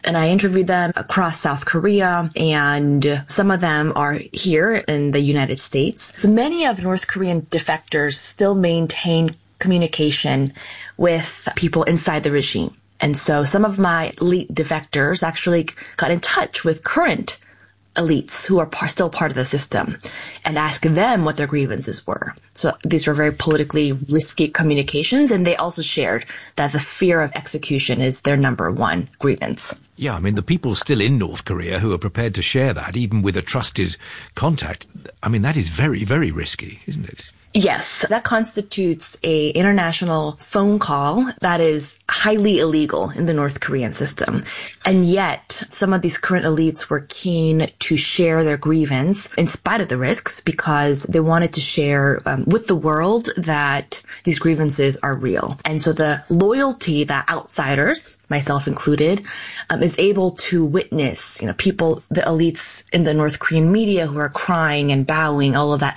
And I interviewed them across South Korea, and some of them are here in the United States. So many of North Korean defectors still maintain communication with people inside the regime. And so some of my elite defectors actually got in touch with current elites who are still part of the system and ask them what their grievances were. So these were very politically risky communications, and they also shared that the fear of execution is their number one grievance. Yeah, I mean, the people still in North Korea who are prepared to share that, even with a trusted contact, I mean, that is very, very risky, isn't it? Yes, that constitutes a international phone call that is highly illegal in the North Korean system. And yet, some of these current elites were keen to share their grievance in spite of the risks because they wanted to share with the world that these grievances are real. And so the loyalty that outsiders, myself included, is able to witness, people, the elites in the North Korean media who are crying and bowing, all of that.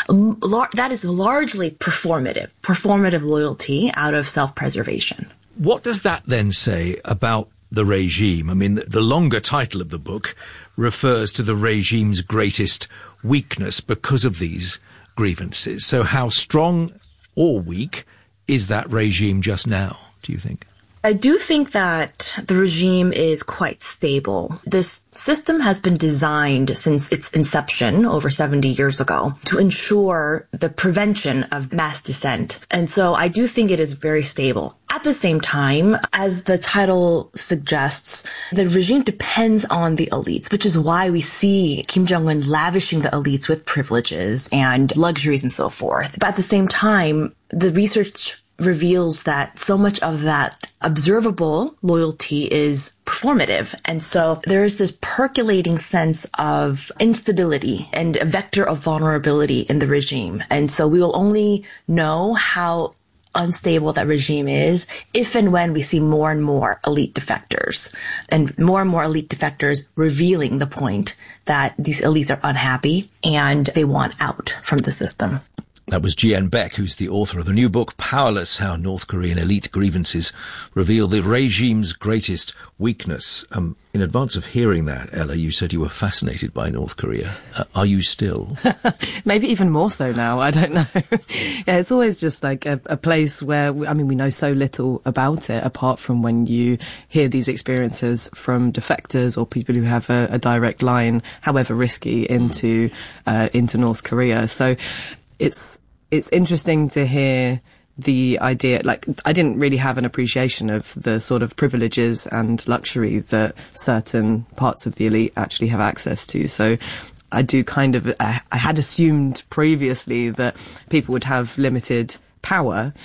That is largely performative loyalty out of self-preservation. What does that then say about the regime? I mean, the longer title of the book refers to the regime's greatest weakness because of these grievances. So how strong or weak is that regime just now, do you think? I do think that the regime is quite stable. This system has been designed since its inception over 70 years ago to ensure the prevention of mass dissent. And so I do think it is very stable. At the same time, as the title suggests, the regime depends on the elites, which is why we see Kim Jong-un lavishing the elites with privileges and luxuries and so forth. But at the same time, the research reveals that so much of that observable loyalty is performative. And so there is this percolating sense of instability and a vector of vulnerability in the regime. And so we will only know how unstable that regime is if and when we see more and more elite defectors and more elite defectors revealing the point that these elites are unhappy and they want out from the system. That was Ji-en Baek, who's the author of the new book, Powerless, How North Korean Elite Grievances Reveal the Regime's Greatest Weakness. In advance of hearing that, Ella, you said you were fascinated by North Korea. Are you still? Maybe even more so now, I don't know. Yeah, it's always just like a place where, we know so little about it, apart from when you hear these experiences from defectors or people who have a direct line, however risky, into North Korea. So it's interesting to hear the idea, I didn't really have an appreciation of the sort of privileges and luxury that certain parts of the elite actually have access to. So I do I had assumed previously that people would have limited power,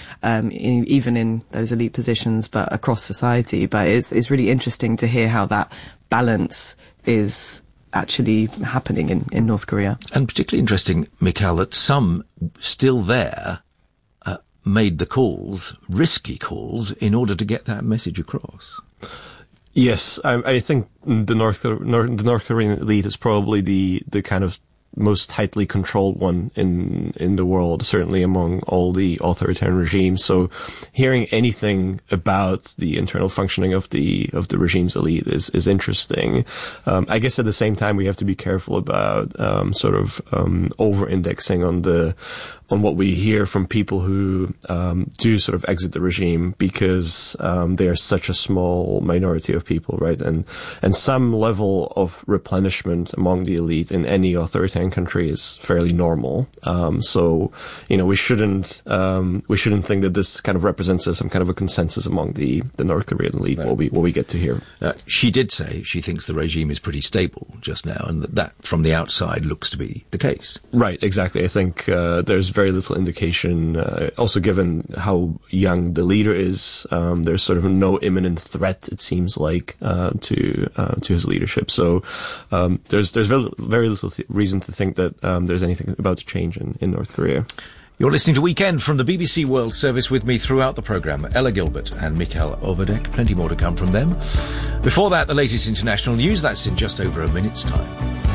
even in those elite positions, but across society. But it's really interesting to hear how that balance is actually happening in North Korea. And particularly interesting, Mikhail, that some still there made the calls, risky calls, in order to get that message across. Yes, I think the North Korean elite is probably the kind of most tightly controlled one in the world, certainly among all the authoritarian regimes. So hearing anything about the internal functioning of the regime's elite is interesting. I guess at the same time we have to be careful about over-indexing on what we hear from people who do sort of exit the regime, because they are such a small minority of people, right? And some level of replenishment among the elite in any authoritarian country is fairly normal. So we shouldn't think that this kind of represents some kind of a consensus among the North Korean elite. Right. What we get to hear. She did say she thinks the regime is pretty stable just now, and that from the outside looks to be the case. Right, exactly. I think there's very little indication, also given how young the leader is, there's sort of no imminent threat, it seems like, to his leadership. So there's very little reason to think that there's anything about to change in North Korea. You're listening to Weekend from the BBC World Service. With me throughout the programme, Ella Gilbert and Mikhail Overdek. Plenty more to come from them. Before that, the latest international news. That's in just over a minute's time.